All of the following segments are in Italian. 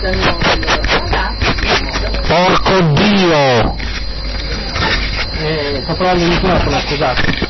Porco Dio! Sto provando il microfono, scusate.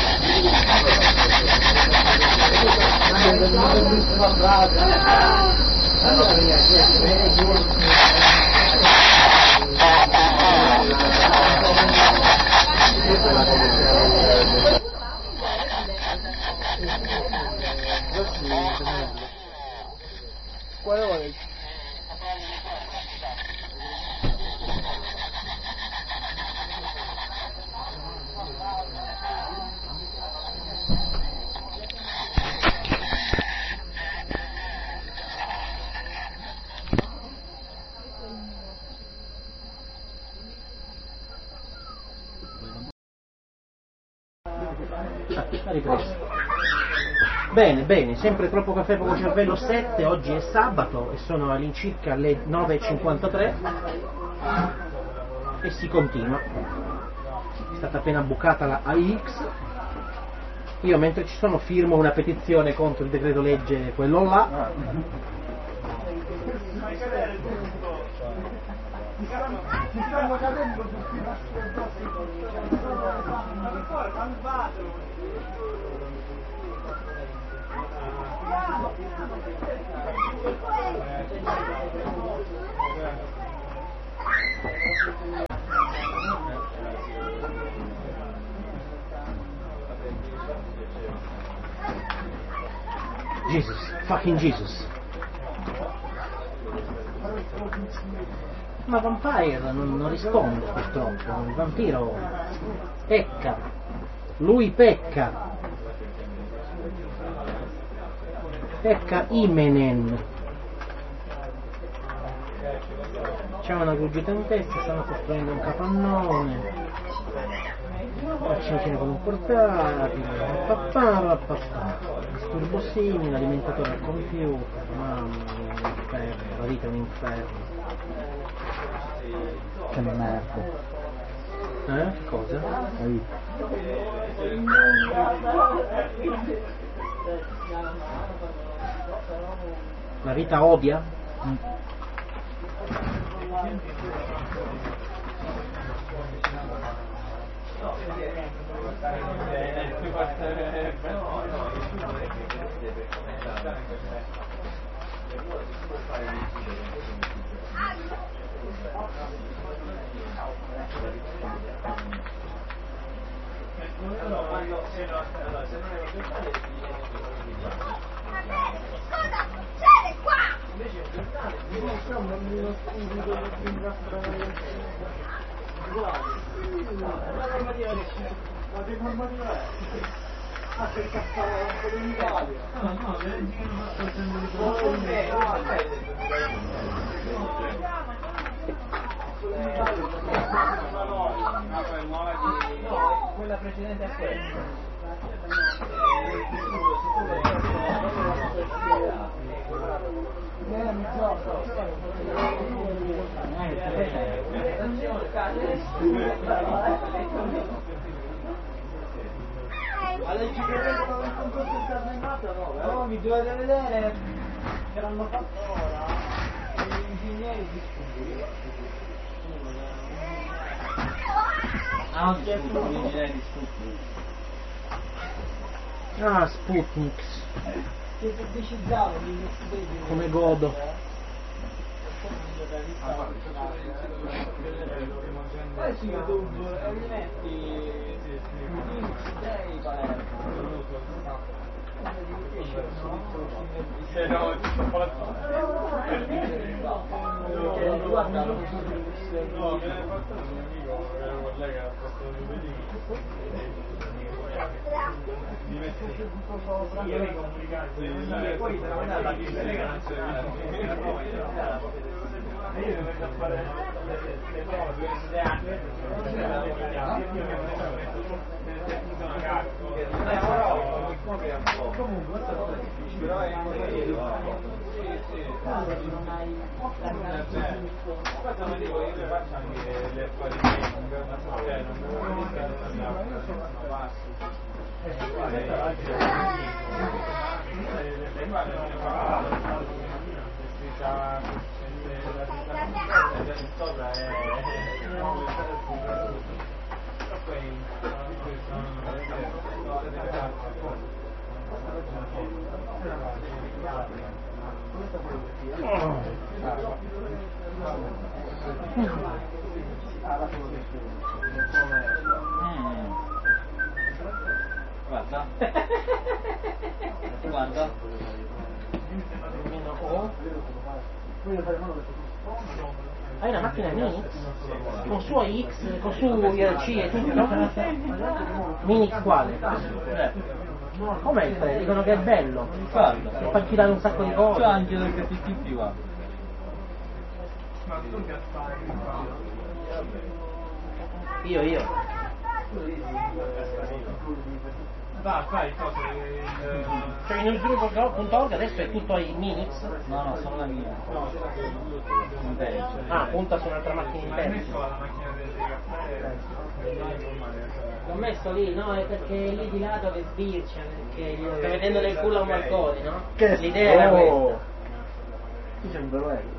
Bene, sempre Troppo Caffè Poco Cervello 7, oggi è sabato e sono all'incirca le 9.53 e si continua. È stata appena bucata la AX. Io mentre ci sono firmo una petizione contro il decreto legge, quello là. Mi stanno cadendo tutti Jesus, fucking Jesus. Ma Vampire non risponde purtroppo, il vampiro pecca, lui pecca Imenen. C'è una ruggita in testa, stanno costruendo un capannone, accendere con un portatile, disturbo simile, alimentatore al computer, mamma mia, un inferno, la vita è un inferno. Che merda. Cosa? La vita. La vita odia? Quella precedente a questa. No, mi dovete vedere che l'hanno fatto ora gli ingegneri di studio. Anche gli ingegneri di studio. Ah, Sputnik. Che pubblicizzavo gli investitori. Come godo. Su YouTube e mi metti Day Palermo. Poi te la mandare la io devo andare a fare le cose, le anche, comunque però è non hai questo mi dico io le faccio anche le affari Guarda. Guarda. Hai una macchina Minix? Con suo X, con su IRC e tutto? Minix quale? Com'è il prezzo? Dicono che è bello. Guarda. E fa girare un sacco di cose. C'è anche del KTP, guarda. Io. Fai cose. Cioè in sviluppo.org adesso è tutto ai Minix? No, sono la mia. Invece. Ah, punta su un'altra macchina Ma hai interna. messo la macchina del caffè? L'ho messo lì, no? È perché è lì di lato che sbircia, perché gli sto vedendo nel culo a un balcone, no? Che l'idea era questa. Qui c'è un bello.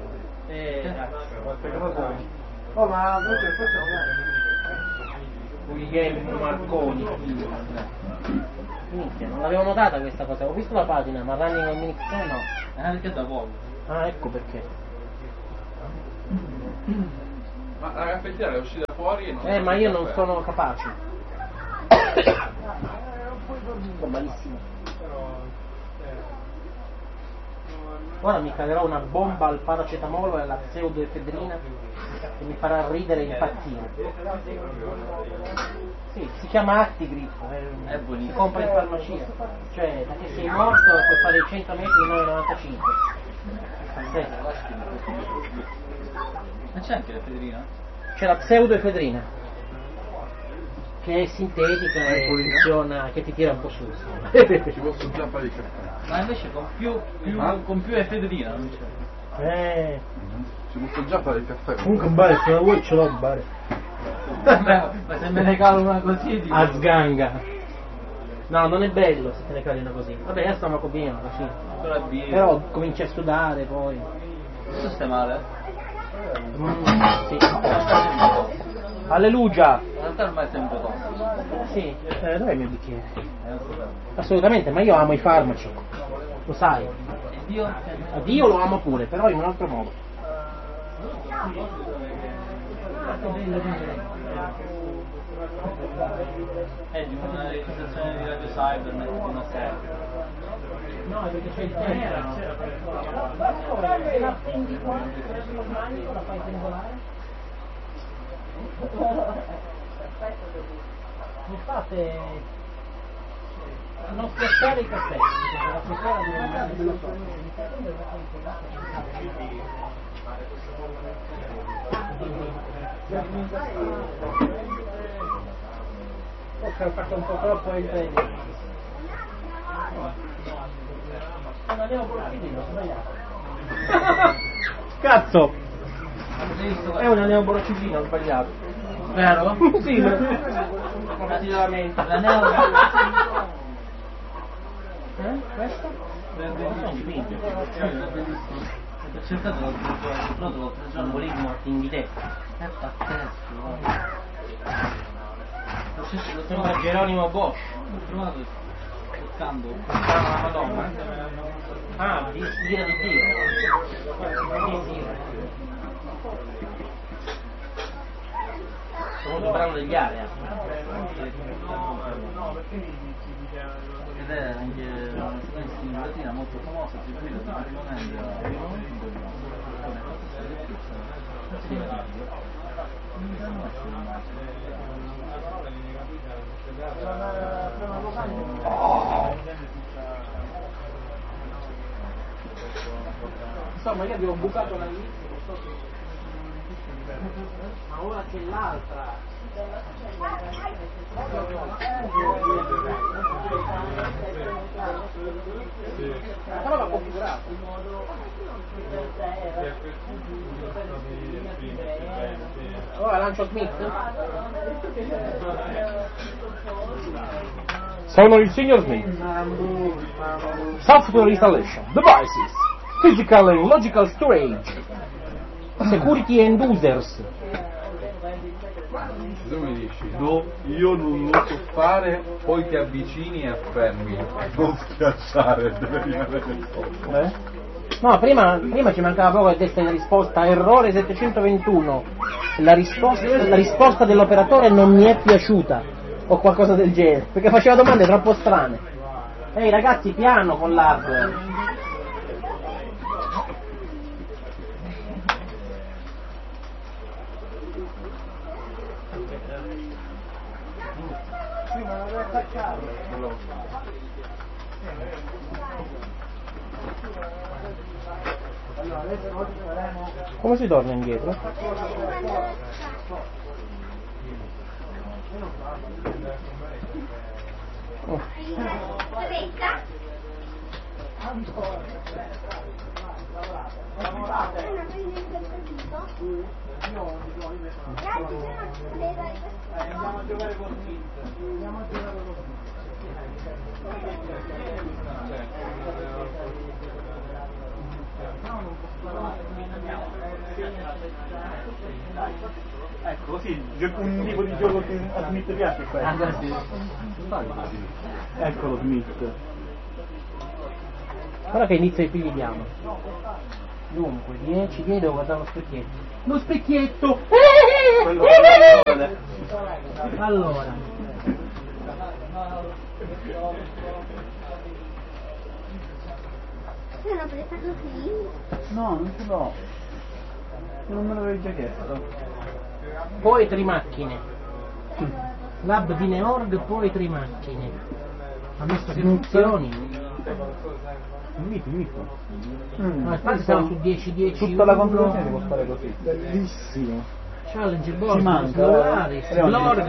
Oh, ma noi che Guglielmo Marconi. Minchia, non l'avevo notata questa cosa, ho visto la pagina, ma Running on Minix no. Anche da poco. Ah, ecco perché. Ma la caffettiera è uscita fuori e non Ma io non sono capace. Sto malissimo. Ora mi calerò una bomba al paracetamolo e alla pseudoefedrina che mi farà ridere e impazzire. Sì, si chiama Actigrip, È buonissimo. si compra in farmacia. Cioè, da che sei morto puoi fare i 100 metri in 9,95. Pazzesco. Ma c'è anche la Federina? C'è la pseudoefedrina che è sintetica e funziona, che ti tira un po' su. ci posso già fare il caffè. Ma invece con più Federina non c'è. Ci posso già fare il caffè. Comunque Bare, se la vuoi ce l'ho Bare. Ma se me ne calo una così dico. A sganga. No, non è bello se te ne cali una così. Vabbè, io stomaco pieno alla fine. Però cominci a sudare poi. Tu stai male? Sì. Alleluia. In realtà ormai sei un po' tossico. Sì, dov'è il mio bicchiere? Assolutamente, ma io amo i farmaci. Lo sai. E Dio? A Dio lo amo pure, però in un altro modo. È di una realizzazione di Radio Cybernet di una serie. No, perché c'è il tenera. La prendi qua, prendi lo smanio, la fai triangolare. Mi fate non schiacciare i caffè, la schiacciare di un forse ho fatto un po' troppo il bene. Non avevo borracino, ho sbagliato. Cazzo! È una neoborracina, ho sbagliato. Vero? Sì, relativamente. La neo... Questo? Sono dipinti. Ho cercato l'altro giorno, Algoritmo in idea. è pazzesco. Lo sembra Geronimo Bosch. L'ho trovato toccando. Ah, Madonna. Ah, ira di Dio. Sì, sì. Sono un brano degli Area. Ed è anche una stimolatina molto famosa, attribuita praticamente Insomma, io abbiamo bucato la lista, ma ora c'è l'altra. Però va configurato. Ora lancio Smith. Sono il signor Smith. Software installation, devices, physical and logical storage, Security and users. Tu mi dici, no, io non lo so fare, poi ti avvicini e affermi. Non schiacciare, deve rimanere sotto. No, prima ci mancava poco che desse la risposta errore 721. La risposta dell'operatore non mi è piaciuta. O qualcosa del genere. Perché faceva domande troppo strane. Ehi ragazzi, piano con l'hardware. Come si torna indietro? Oh. Ecco, così, un tipo di gioco che a Smith piace questo. Eccolo Smith. Guarda che inizia i figli diamo. Dunque, 10, devo guardare lo specchietto. Lo specchietto! Allora. Io l'ho presa così. No, non ce l'ho. Non me l'avevi già chiesto. Poetry macchine. Lab di Neorg, Poetry macchine. Ha messo funzioni. No, infatti siamo su 10-10. Tutta la continuazione si può fare così. Bellissimo. Challenge Ci board, manca Solaris, Blorg.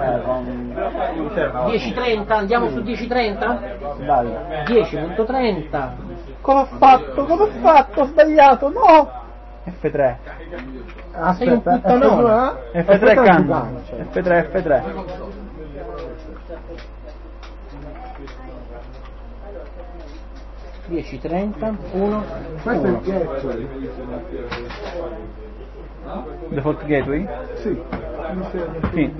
10.30, andiamo su 10.30? Dai. 10.30. Cosa ho fatto? Cosa ho fatto? Ho sbagliato, no! F3. Sei un puttanone. F3 canno. F3. 10.30, 1. Questo è il ghetto. Default gateway? Sì. Sì.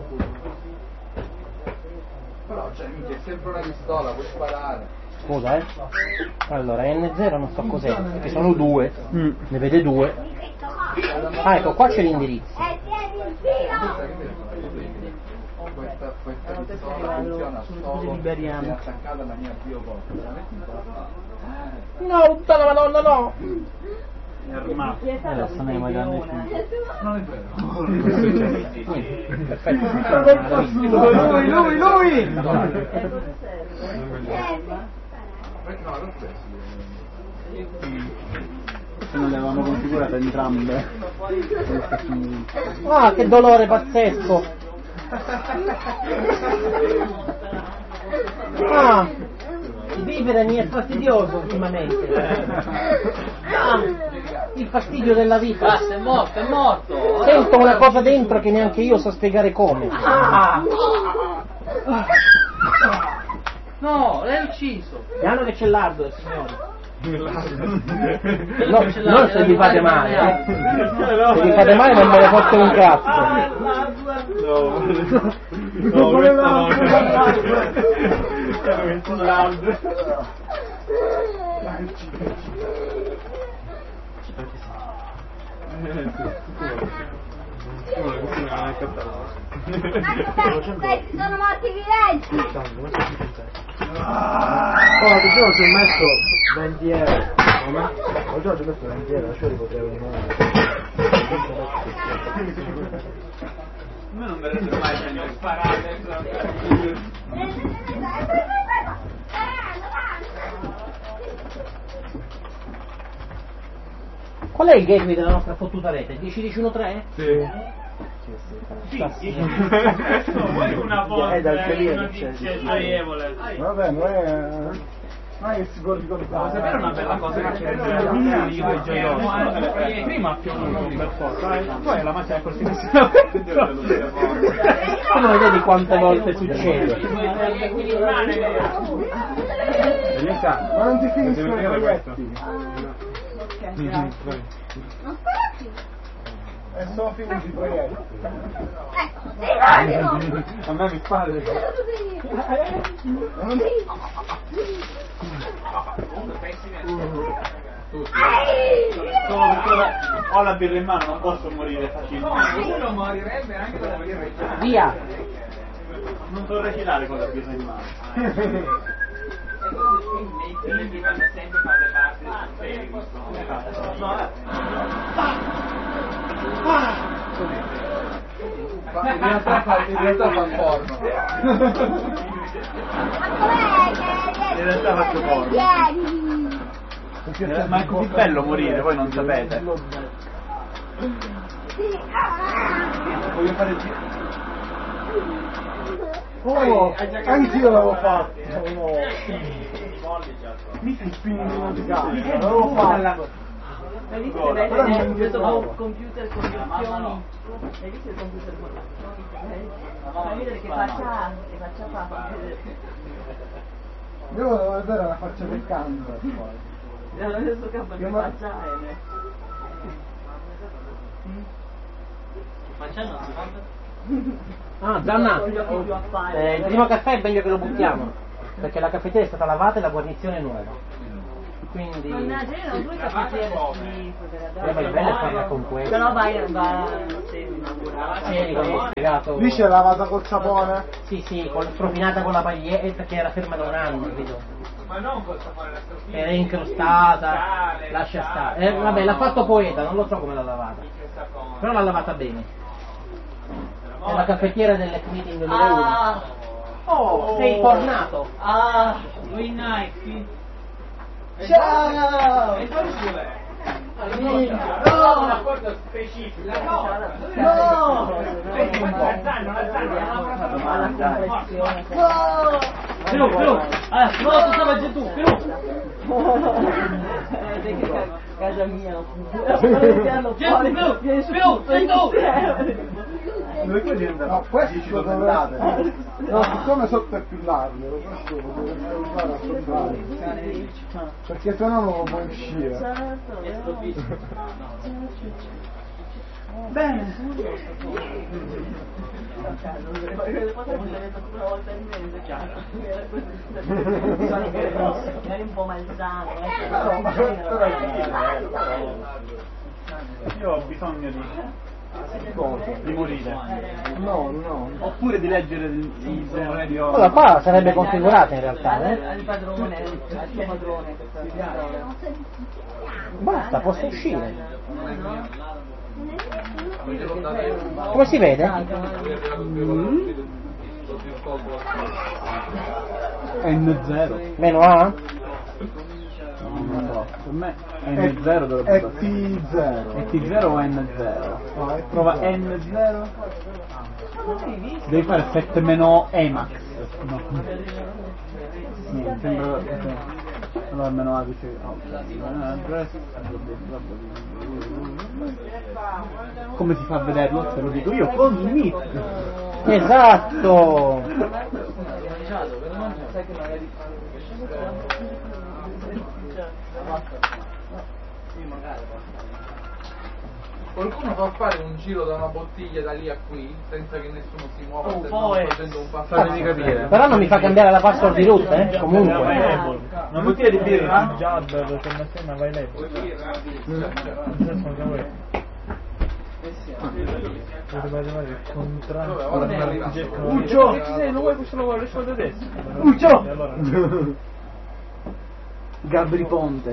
Però, cioè, minchia, è sempre una pistola, puoi sparare. Scusa, Allora, N0 non so cos'è, perché sono due. Ne vede due. Ah, ecco, qua c'è l'indirizzo. Questa pistola funziona solo se è attaccata alla mia bioporta. No, puttana madonna, no! Adesso andiamo ai danni. Non è vero. Perfetto. Lui! No, non penso. Se non le avevamo configurate entrambe. Ah, che dolore pazzesco! Ah, vivere mi è fastidioso ultimamente. Ah, il fastidio della vita. Basta, è morto. Sento una cosa dentro che neanche io so spiegare come. Ah. No, l'hai ucciso. Piano che c'è l'hardware, signori. No, Non se vi fate male. Se vi fate male non me ne fotte un cazzo. Aspetta, sono morti viventi! Oh, dicevo ci ho messo 20 euro. Come? Oggi ci ho messo 20 euro, lasciate potevo rimanere. A me non verrebbe mai meglio sparare. Qual è il gateway della nostra fottuta rete? 10.10.1.3? Sì. Vuoi una volta notizia gioievole? Vabbè, non è che si può ricordare. Sapere una bella cosa che c'è il io e gioioso. Prima ha piovuto per forza, poi la macchina è così che si Tu non vedi quante volte succede. Ma non ti finiscono i proiettili. Non spara più. E sono finiti i proiettili. A me mi pare. Solo perché ho la birra in mano, non posso morire facilmente. Uno morirebbe anche con la birra in mano. Via! Non so recitare con la birra in mano. E quindi nei film vanno sempre fare parte del In realtà fa porno. In realtà faccio porno. Ma è così bello morire, voi non sapete. Voglio fare il giro. Oh, anch'io l'avevo fatto. Mi stai spingendo di casa. L'avevo fatto. Hai visto che bello questo computer con gli occhioni? Hai visto il computer con gli occhioni? Fai vedere che faccia fa. Io volevo vedere la faccia del canto. Adesso capo che faccia è. Ah, Zanna, il primo caffè è meglio che lo buttiamo, perché la caffettiera è stata lavata e la guarnizione è nuova. Quindi... Mannaggia, io non due caffettiere di ma il bello è farla con questo. Però va sì, Come ho spiegato. Lì c'è lavata col sapone? Sì, strofinata con la paglietta perché era ferma da un anno, capito? Ma non col sapore, la strofina. Era incrostata, lascia stare. Vabbè, l'ha fatto poeta, non lo so come l'ha lavata. Però l'ha lavata bene. È la caffettiera dell'ex meeting 2001. Oh, sei tornato. Green Knight. Ciao! E dove scuole? No! Un rapporto specifico. No! Più. Allora, tu stava giù tu, più. Casa mia, No, questo dovrebbe... No, siccome sotto è più largo, questo lo deve fare a comprare. Perché se no non lo può uscire. Bene. Magari un po' malsano. Io ho bisogno di morire. No. Oppure di leggere il radio. Allora qua sarebbe configurata in realtà, Al padrone, al suo padrone. Basta, posso uscire. Come si vede? N0. Meno A? Non lo so. Per me N0 dovrebbe È essere. T0. È T0 o N0? No, è Prova T0. N0. Devi fare 7 meno Emax. No. Niente, sembra. Allora almeno A dice. Come si fa a vederlo? Te lo dico io con Meet. Esatto! Qualcuno fa fare un giro da una bottiglia da lì a qui senza che nessuno si muova, stanno facendo un passaggio. Però non mi fa cambiare la password di root, comunque. Una bottiglia di birra? Jabber, per la cena vai lei. Uccio! Non vuoi questo lo vuoi solo adesso? Uccio! Allora, Gabri Ponte.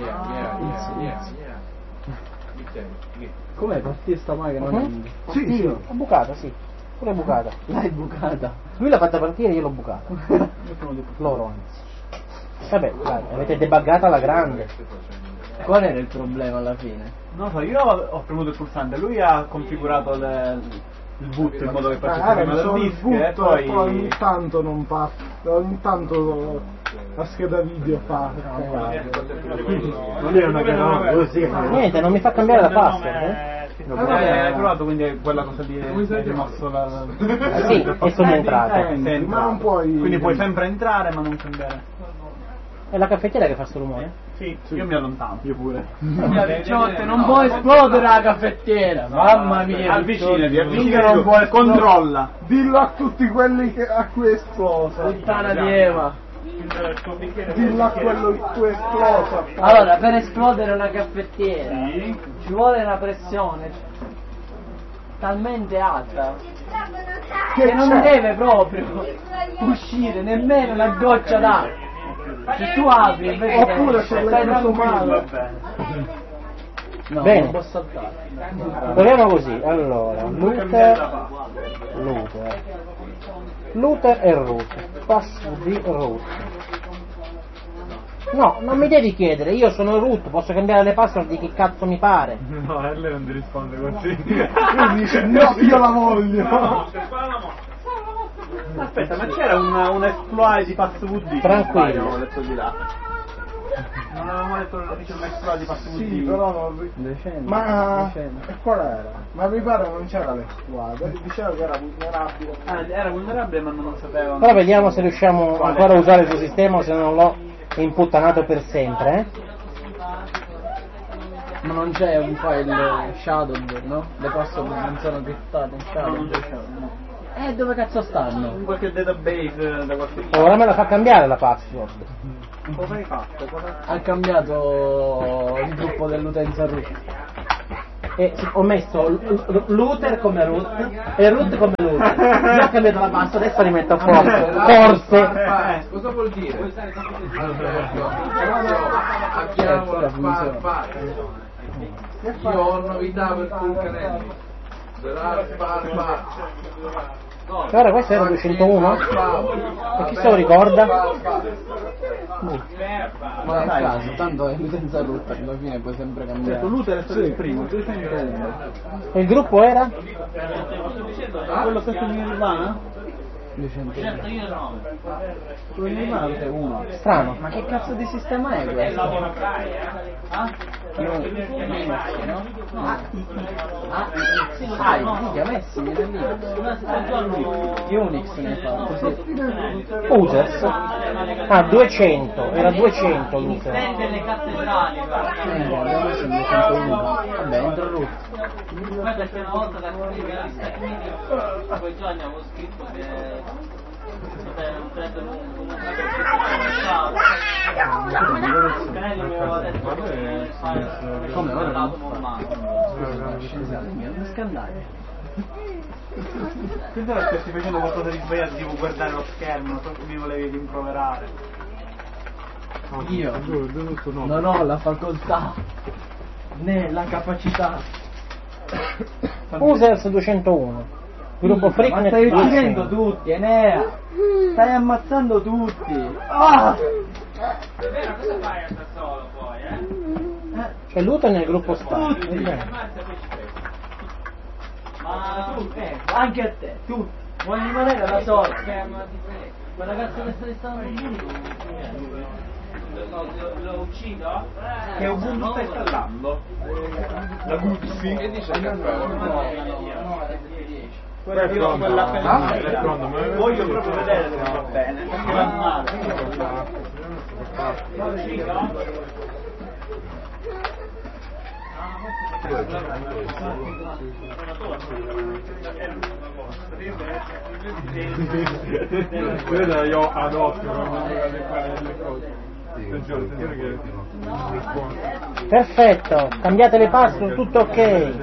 Com'è? Partita sta mai che non è? Sì. L'ho bucata, sì. Pure bucata. L'hai bucata. Lui l'ha fatta partire e io l'ho bucata. Loro anzi. Vabbè, dai, avete debuggata alla grande. Qual era il problema alla fine? Non lo so, io ho premuto il pulsante, lui ha configurato il boot in modo che facesse prima dal disco e poi ogni tanto non fa. Ogni tanto la scheda video fa. non era una carola così. Niente, non mi fa cambiare la password, Hai provato quindi quella cosa di hai rimosso la. Sì, e sono entrato. Ma non puoi. Quindi puoi sempre entrare ma non cambiare. È la caffettiera che fa sto rumore? Sì, io mi allontano, io pure. non può esplodere la caffettiera, mamma mia. Avvicinati, non puoi, controlla. Dillo a tutti quelli a cui è esplosa. Puttana di Eva. Dillo a quello il tuo esploso. Allora, per esplodere una caffettiera ci vuole una pressione talmente alta che non deve proprio uscire nemmeno una goccia d'acqua. Se tu apri invece Oppure se stai l'hai tranquillo. No, Bene. non può saltare. Proviamo così, allora, Luther e root, passo di root. No, non mi devi chiedere, io sono root, posso cambiare le password di chi cazzo mi pare. No, lei non ti risponde così. Tu dici no, io la voglio. Aspetta, ma c'era un exploit di Pass VD? Tranquillo. Avevo letto di là. Non avevamo letto un exploit di Pass VD? Sì, però non... Ma e qual era? Ma mi pare non c'era l'exploit, diceva che era vulnerabile. Era vulnerabile ma non sapeva. Però vediamo se riusciamo ancora a usare il suo sistema o se non l'ho imputtanato per sempre, Ma non c'è un file shadowed, no? Le password non sono criptate in No, non shadow. c'è no. Dove cazzo stanno? In qualche database da qualche parte. Ora me la fa cambiare la password. Cosa hai fatto? Ha cambiato il gruppo dell'utenza root. E ho messo Luther come root e root come Luther. Io ho cambiato la password, adesso rimetto forse. Cosa vuol dire? Io ho novità per Fulcanelli. E ora questo era 201? E chi se lo ricorda? Ma è caso, tanto è l'utenza root, alla fine puoi sempre cambiare. Luther è stato il primo, 201. E il gruppo era? Quello stesso di Nirvana? 200. Quello di Nirvana è uno. Strano. Ma che cazzo di sistema è questo? Minchia, Messi viene lì. Unix ne fa così. Users? Ah, 200, era 200 Luther. Delle cattedrali, Abbiamo messo il 201. Vabbè, entra root. guarda che una volta da quelli degli Stati Uniti, quei giorni avevo scritto che non prendo una Canelli mi aveva detto Come ora non con mano. Non scandale. Questo era che stai facendo qualcosa di sbagliato, tipo guardare lo schermo, mi volevi rimproverare. Io non ho la facoltà né la capacità. Users 201. Gruppo Ma Freaknet stai uccidendo 200. tutti, Enea! Stai ammazzando tutti! Ah! È vero, cosa fai a sta solo poi, C'è Luther nel gruppo Star. Ma tu, Anche a te, tutti! Vuoi rimanere da solo? quel ragazzo che sta restando lo uccido? Che Ubuntu sta installando? La Guzzi? Che dice che Quella voglio proprio vedere se va bene, perché va male. Lo uccido? Quella io ad occhio quando giocate qua le cose. Attenzione che Perfetto, cambiate le password, tutto ok. non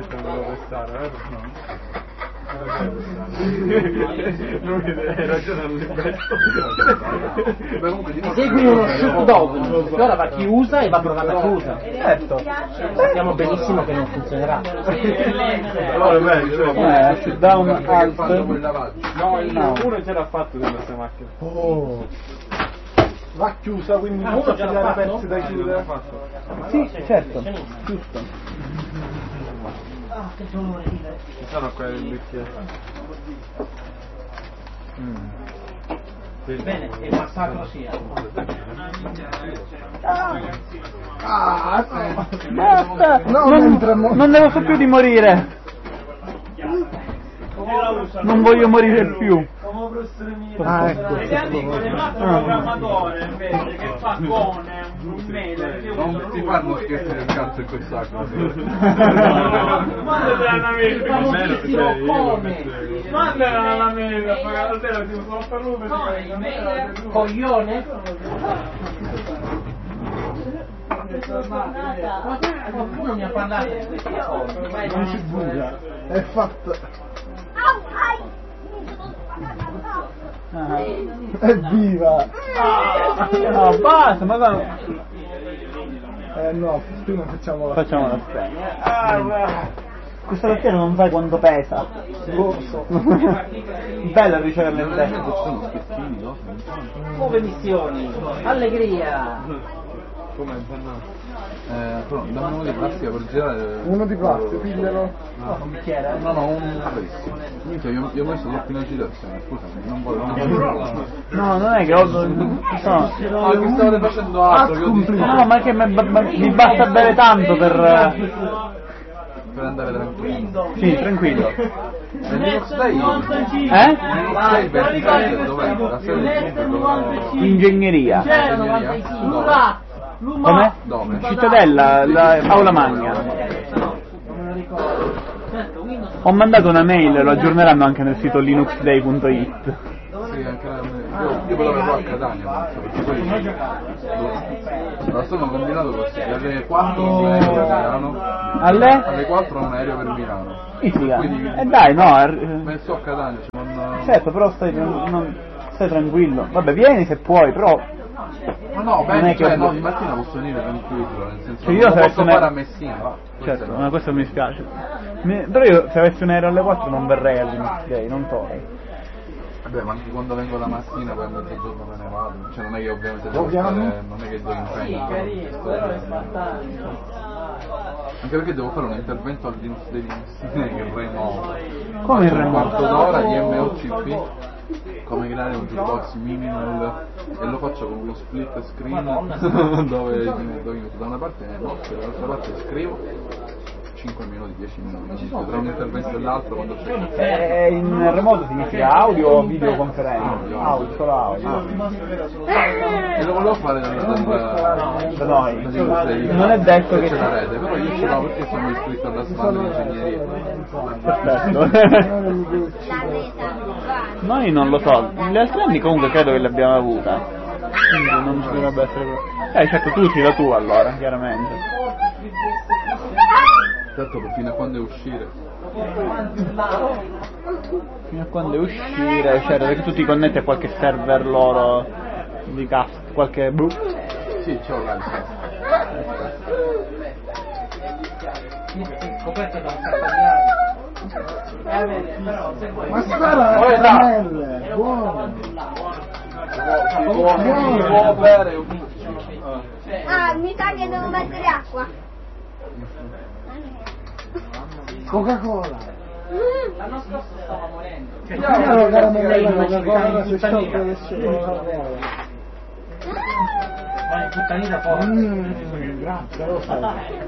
hai ragione all'investo. Segui uno shoot dog, che ora va chiusa e va provata chiusa. Certo, sappiamo benissimo che non funzionerà. Allora è meglio, Shoot down alt. no, uno ce l'ha fatto di questa macchina. Oh. Va chiusa, quindi non so se li ha pezzi da chiudere. Sì, certo, giusto. Che dolore di Ci sono quelli del bicchiere. Bene, il massacro sia. Basta! Non devo più di morire. Non voglio morire più. Ah, ecco. Un programmatore invece che fa cone, un mail, non si fanno scherzi del cazzo in quest'acqua. quando te alla mail. Mandala alla mail, a pagare la sera, ti sono per lui. Coglione? Qualcuno mi ha parlato di questa cosa. Non si buca. È fatto. Evviva! No, basta, ma va. No, prima facciamo la stella. Questo tacchino non sai quanto pesa. Bello ricevere le teste. Sono scherzini, no? Nuove missioni, allegria. Come però dammi uno di plastica per girare. Uno di plastica, piglialo. Un bicchiere? No, un bellissimo. Minchia, io ho messo troppo in agitazione, scusami, non voglio. No, non è che ho. Che state facendo altro, no, ma che mi basta bere tanto per andare tranquillo. Sì, tranquillo. Linux Day? Linux Day dov'è? La sede di Ingegneria. Come? Dove? Cittadella, la Aula Magna. Ho mandato una mail, lo aggiorneranno anche nel sito linuxday.it. Sì, anche io ve lo avevo a Catania, perché poi la sono combinato così, alle 4 un aereo per Milano. Alle 4 un aereo per Milano. Quindi, dai, no. Messo a Catania, certo, però stai tranquillo. Vabbè, vieni se puoi, però. No, beh, di mattina posso venire tranquillo, nel senso che io posso fare a Messina. Certo, ma questo mi spiace. Però io se avessi un aereo alle 4 non verrei all'Inux Day, non torno. Vabbè, ma anche quando vengo la mattina poi a mezzogiorno me ne vado, cioè non è che ovviamente non è che do impegno. Però è fantastico. Anche perché devo fare un intervento al Linux Day di Messina che è remoto. Come il remoto? Un quarto d'ora di MOCP, come creare un jukebox minimal, e lo faccio con uno split screen dove da una parte e dall'altra parte scrivo 5 minuti, 10 minuti, tra un intervento e l'altro quando c'è. In remoto significa audio o videoconferenza? Audio, solo audio. E lo volevo fare da noi. Non è detto che c'è la rete, però io ce l'ho perché sono iscritto alla SPAN di ingegneria. Perfetto. Noi non lo so, gli altri anni comunque credo che l'abbiamo avuta. Quindi non ci dovrebbe essere. Certo, tu usi la tua allora, chiaramente. Certo, fino a quando è uscire. Fino a quando è uscire, cioè che tu ti connetti a qualche server loro di cast, qualche Sì, c'ho la scoperto da un ma spara caramelle, buono. Può bere. Mi sa che devo mettere acqua. Coca-Cola. L'anno scorso stava morendo. Chiaro caramella Coca-Cola se sciolta del cielo. Ma è puttanita forte. Grazie, lo sai.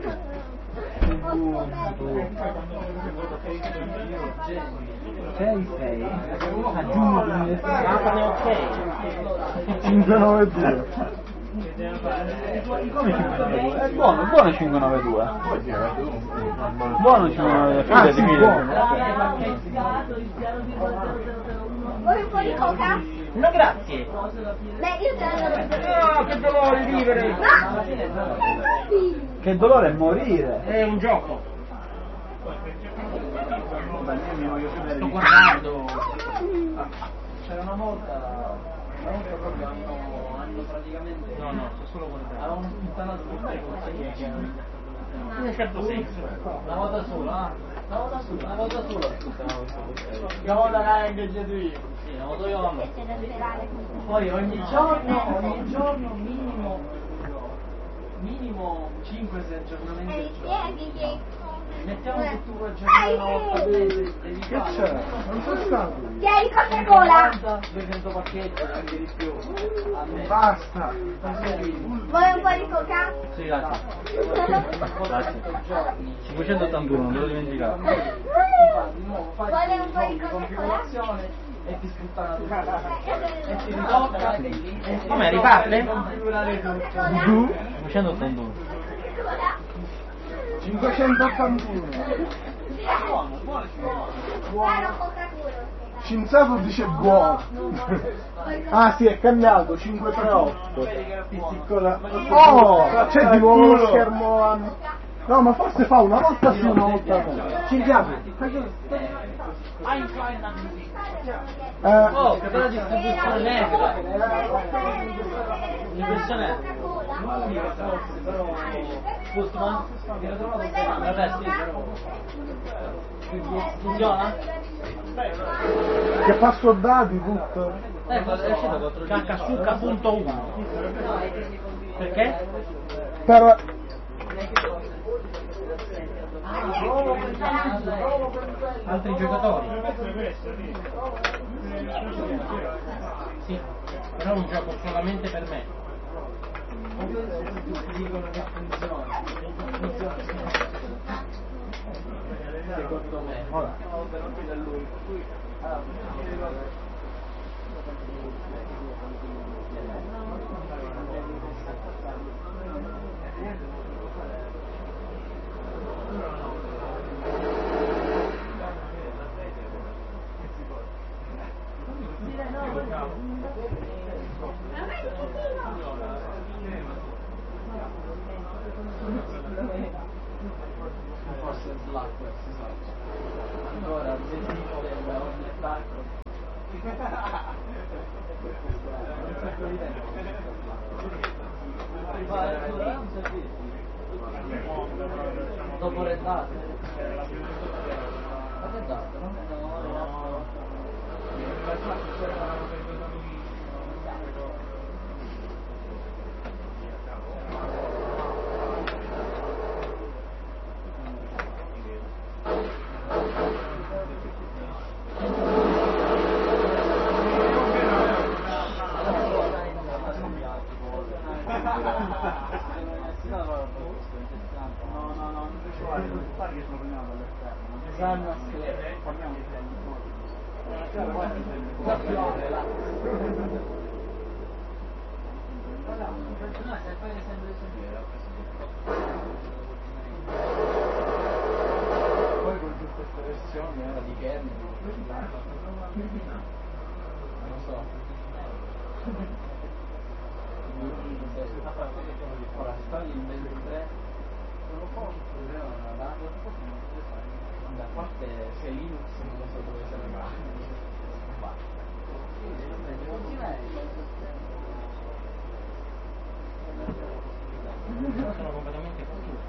Sei a giugno 2006. Ok. 592. Come 592? È buono 592. Buono 592, fidati. Vuoi un po' di coca? No, grazie. Beh, io te lo No, che dolore vivere. Che dolore morire. È un gioco. Sto guardando. C'era una volta proprio hanno praticamente. No, sto solo guardando. Avevano sputtanato tutte le consegne in un certo senso. Una volta sola, una volta sola sputtavano queste. Una volta che ingaggiato io. Sì, una volta io la metto. Poi ogni giorno minimo 5-6 aggiornamenti al giorno. Mettiamo che tu vuoi aggiornare una volta al mese, devi Che fare. c'è? Non so stato. Tieni Coca-Cola. 200 pacchetti, anche di più. A me. Basta. Vuoi un po' di coca? Sì, grazie. Grazie. 581, non me lo dimenticare. Vuole un po' di Coca-Cola? E ti sputtana tutto. E ti ritocca. Come riparte? 581. 581. Scienziato dice buono. Ah sì, è cambiato, 538. Oh, c'è di nuovo lo schermo. No, ma forse fa una volta sì, una volta no. Scienziato. Oh, che bella distribuzione negra. L'impressione scusa, ma mi ero trovato vabbè sì, funziona? Che passo dati tutto? È uscito contro KSUK.1. Perché? Per altri giocatori. Sì, però è un gioco solamente per me. Dicono che funziona. Secondo me. Ora. Allora, se esiste ogni attacco dopo redate ma redate, no? poi con tutte queste versioni di Kern non so ora stagli in 23 da parte se Linux non so dove se ne va sono completamente confuso.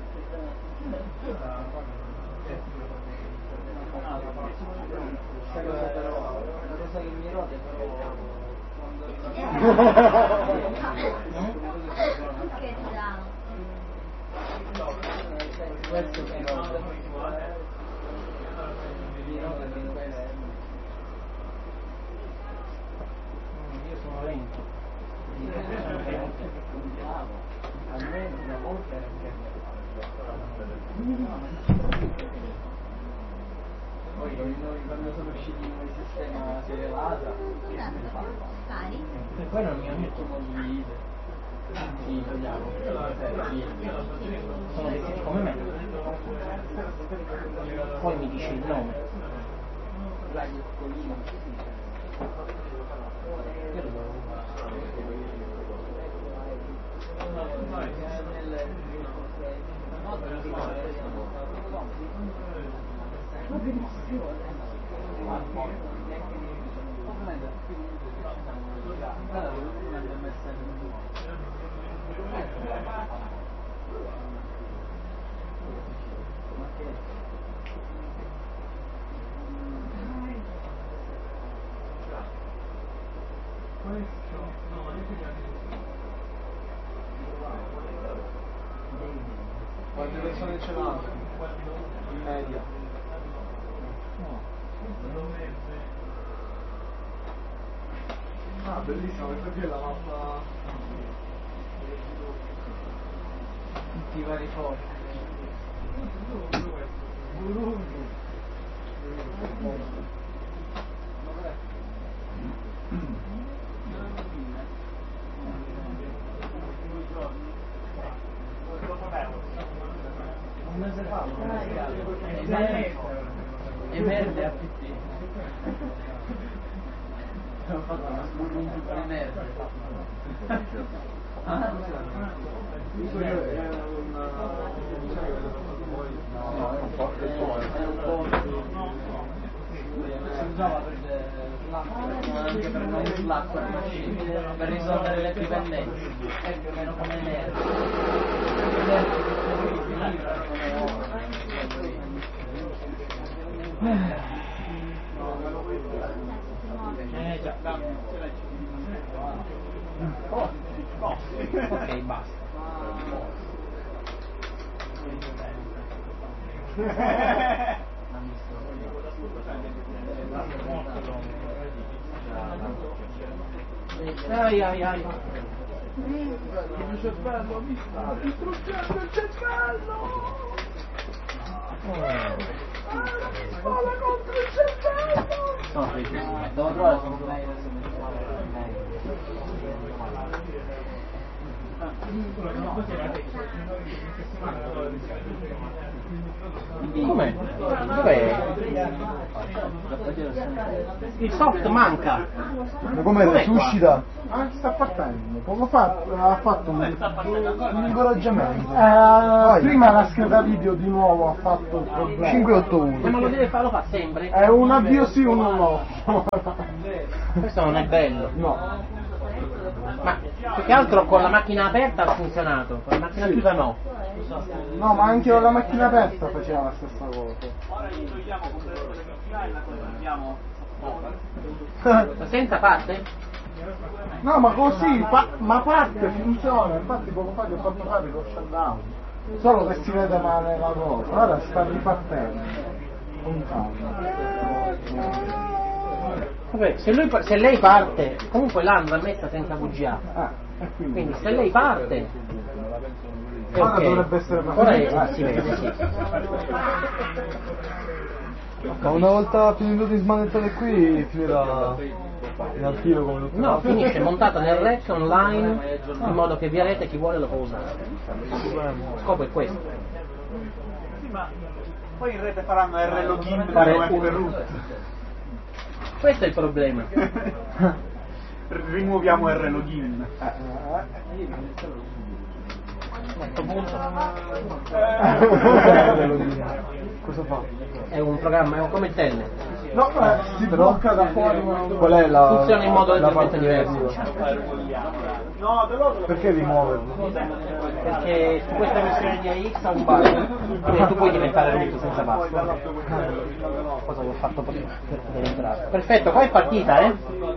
Sai cosa però? La cosa che mi rode però questo che mi rode io sono lento almeno una volta poi quando sono usciti il sistema serialata e poi non mi hanno detto condivide sì, togliamo sono vestiti come me poi mi dice il nome io lo devo quante persone ce l'hanno in media? Ah, bellissimo, questa qui è la mappa tutti i vari forti Burundi un mese fa È verde a PT. Ho fatto una sburrunta di verde. Si usava anche per non l'acqua per risolvere le dipendenze, è più o meno come l'erba. Ok, basta. Ai ai ai. Il mio cervello mi sta distruggendo il cervello! Spalla contro il cervello! Devo trovare solo Com'è? Dov'è? Il soft manca. Ma com'era? Suscita? Ah, sta partendo. Poco fa ha fatto un incoraggiamento. Prima la scheda video di nuovo ha fatto il problema. 581. Ma lo deve fare, lo fa sempre? È un avvio sì, uno no. Questo non è bello. No. Ma più che altro con la macchina aperta ha funzionato, con la macchina chiusa no. No, ma anche con la macchina aperta faceva la stessa cosa. Ora gli togliamo completamente le fila e la colleghiamo. Senza parte? No, ma così, ma parte, funziona. Infatti poco fa ti ho fatto fare lo shutdown. Solo che si vede male la cosa. Ora sta ripartendo. Con calma. Vabbè, se lei parte, comunque l'hanno messa senza VGA. Quindi se lei parte, ora okay. dovrebbe essere ora si vede, sì. Ma una volta finito di smanettare qui finirà in archivio come tutto. No, finisce montata nel rack online in modo che via rete chi vuole lo può usare. Lo scopo è questo. Sì, ma poi in rete faranno R-Login Fare come un- per root. Questo è il problema. Rimuoviamo R-Login. A questo punto Cosa fa? è un programma, è come il Telnet. No, si blocca da fuori. Qual è Funziona in modo leggermente diverso. No, Perché rimuoverlo? Perché su questa versione di AX ha un bug, quindi tu puoi diventare root senza password. Cosa che ho fatto prima per poter entrare. Perfetto, poi è partita, eh?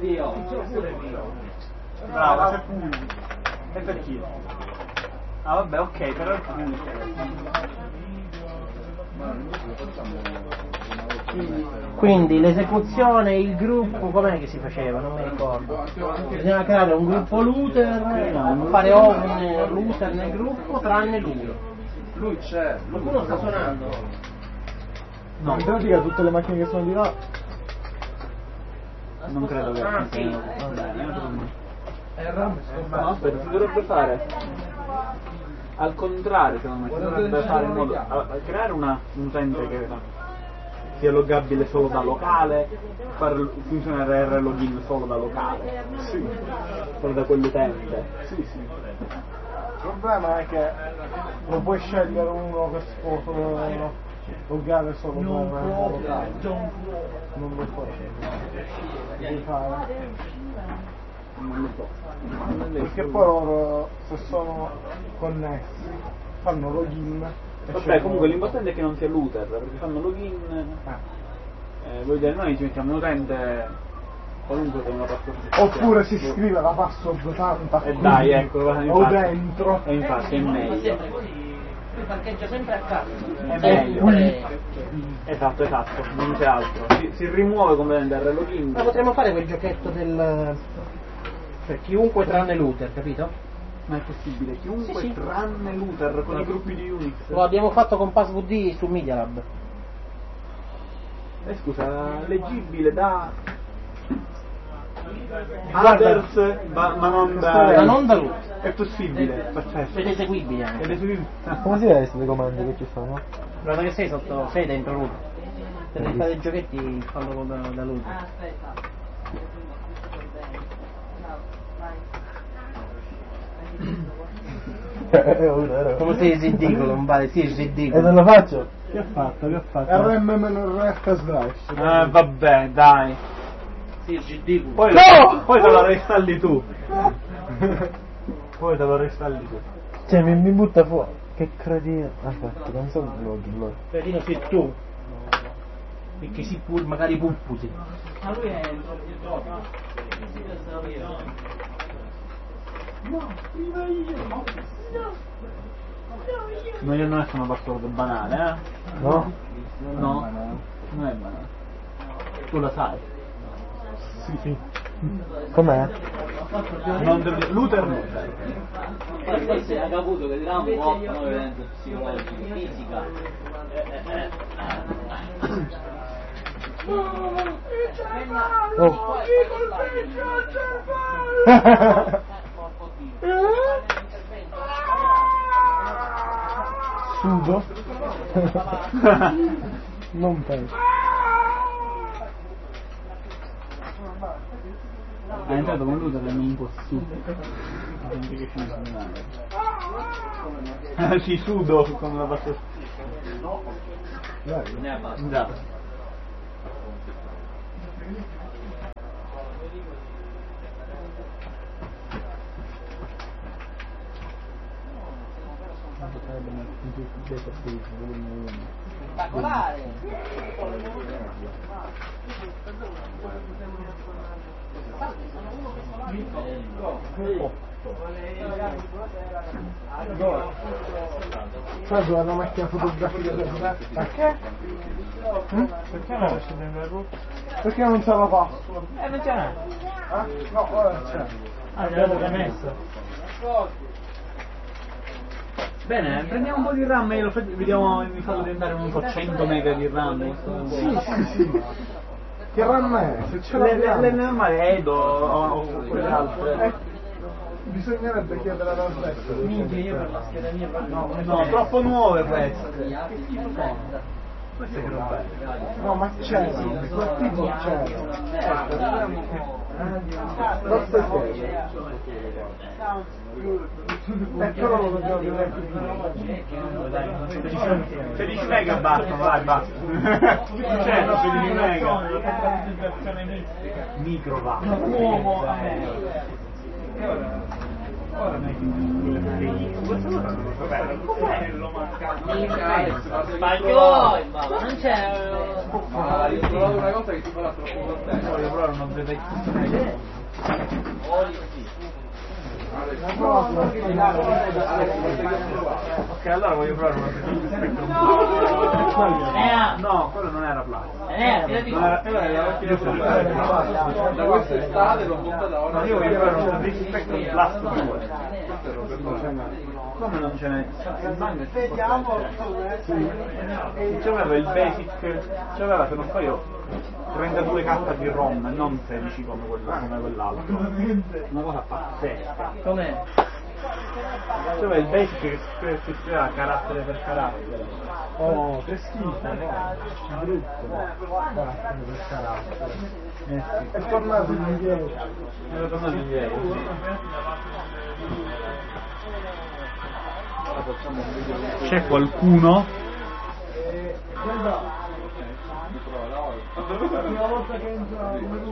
bravo, c'è pulito. E per chi? Ah vabbè, ok, però è pulito. Quindi l'esecuzione, il gruppo, com'è che si faceva? Non mi ricordo. Bisognava creare un gruppo looter, fare un looter nel gruppo tranne lui. Lui c'è. Qualcuno sta suonando? No, in pratica tutte le macchine che sono di là. Non credo che Ah, sì. No, aspetta, si dovrebbe fare al contrario, secondo me, si dovrebbe fare in modo a creare un utente che sia loggabile solo da locale, far funzionare il login solo da locale, sì, solo da quell'utente. Sì, sì. Il problema è che non puoi scegliere uno che si può loggare solo per locale. Non lo puoi scegliere. Devi fare. Non lo so. Perché poi loro, se sono connessi, fanno login. Vabbè, comunque l'importante è che non sia looter, perché fanno login. Vuol dire, noi ci mettiamo un utente qualunque con una password. Oppure si scrive la password tanta E dai, ecco, o dentro. E infatti è meglio. Parcheggia sempre a casa. È meglio. Esatto, non c'è altro. Si rimuove completamente il login. Ma potremmo fare quel giochetto del... cioè chiunque tranne looter, capito? Ma è possibile, chiunque Sì, sì. tranne looter con i gruppi di Unix. Lo abbiamo fatto con PassVD su Media Lab. Scusa, leggibile da... Others, ma non Ma non da lui. È possibile, pazzesco. Ed eseguibile anche. Ed eseguibile. Come si vede le comandi che ci fanno? Guarda che sei dentro lui. Se devi fare i giochetti fallo da lui. Aspetta. Come sei ridicolo, non vale, sì, E ridicolo. non lo faccio? Che ha fatto? RM-RF slash. Vabbè, dai. Sì, ridicolo. Poi te lo reinstalli tu. Poi te lo reinstalli tu. Cioè mi butta fuori. Che cretino. Aspetta, non so il login. Cretino sei tu. Perché si magari puppusi. Ma lui è Ma io non è una password banale, eh? No? No, non è banale. Tu lo sai. Sì. Com'è? Non devo... Luther no. Forse ha caputo che dirà un po' no, violenza psicologica, fisica. Oh. Sudo? Non penso. È entrato con Luther e mi impossibile. Sì, sudo con la password. Ne ha fatto. Già. spettacolare. Sai dove la macchina fotografica perché? Perché non riesci a prendere il Perché non c'è la password? non c'è neanche. No, ora c'è. Ah, te l'avevo messo. Bene, prendiamo un po' di RAM e vediamo di farlo diventare un po' 100 mega di RAM. Sì. Che RAM è? Se ce l'abbiamo. Le normali Edo o quelle altre. Bisognerebbe chiedere alla Svezia. Minchia, io per la scheda mia No, troppo nuove queste. Queste che non belle. No, ma c'è, quel tipo c'è. Basta chiedere. Però lo dobbiamo vedere più. 16 mega bastano, dai, basta. Certo, 16 mega. Micro va. Uomo, Spagnolo, ma non c'è. Io ho trovato una cosa che ti farà troppo contento. Voglio provare un OBX. Ok, allora voglio provare un OBX Spectrum. No, quello non era Plus. Da quest'estate l'ho buttata ora. No, io voglio provare un OBX Spectrum Plus 2. Come non ce n'è? Vediamo. C'aveva il basic, c'aveva se non sbaglio 32k di ROM, non 16 come quell'altro. Una cosa pazzesca. com'è? C'aveva il basic che si scriveva carattere per carattere. Oh, che schifo, no? Brutto. Carattere per carattere. Sì. È tornato indietro. Era tornato indietro. C'è qualcuno? Una volta che entra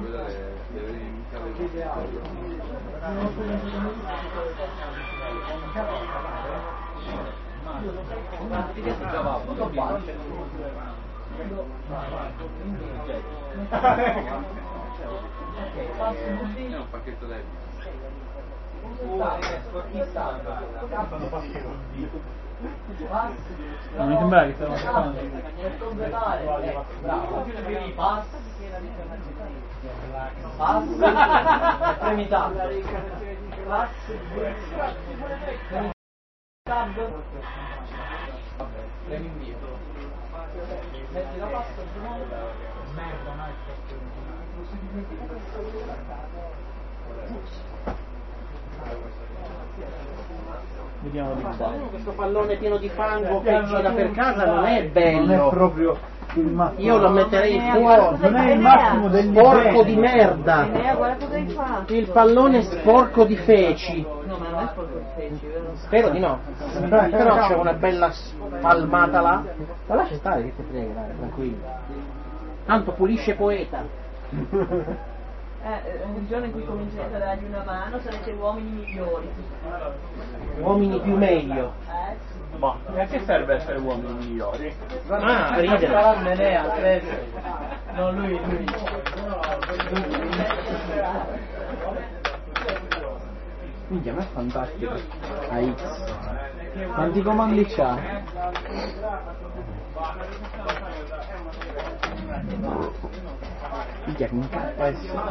È un pacchetto debito. Non mi sembra che stiamo facendo. Emità. Metti la pasta di nuovo. Vediamo di qua. Questo pallone pieno di fango che gira per casa non è bello. Non è proprio il massimo. Io lo metterei fuori. Non è il massimo degli Sporco di merda. Enea, guarda cosa hai fatto. Il pallone sporco di feci. No, ma non è sporco di feci, vero? Spero di no. Però c'è una bella spalmata là. Ma lascia stare che ti frega, dai, tranquillo. Tanto pulisce poeta. Il giorno in cui comincerete a dargli una mano sarete uomini migliori. Uomini più meglio. Ma a che serve essere uomini migliori? Ah, ridere. Sarà Enea, credo. No, lui. Minchia, ma è fantastico. A X. Quanti comandi c'ha? Minchia, che incappa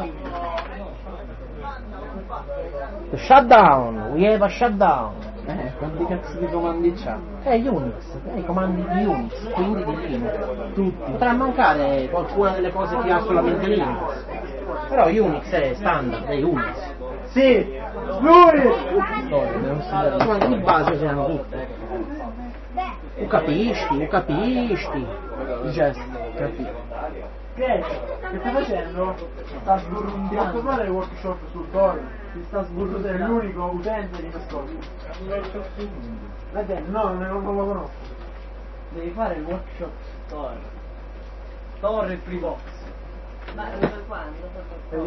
The shutdown! We have a shutdown! Quanti cazzo di comandi c'ha? Unix, i comandi di Unix, quindi di Linux. Tutti. Potrà mancare qualcuna delle cose che ha solamente Linux. Però Unix è standard, è Unix. Sì! Lui! Ma di base c'erano tutte. Tu capisci? Just capisci. Che stai facendo? Sta Ti posso sburrundando. fare il workshop sul Tor? Si sta Tu sei sburrundando. l'unico utente di questo. Vedi? No, non lo conosco. Devi fare il workshop Tor. Tor e Freebox. Ma quando?